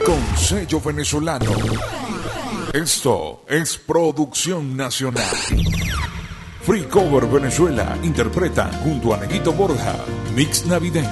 con sello venezolano. Esto es producción nacional. Free Cover Venezuela interpreta junto a Neguito Borja, Mix Navideño.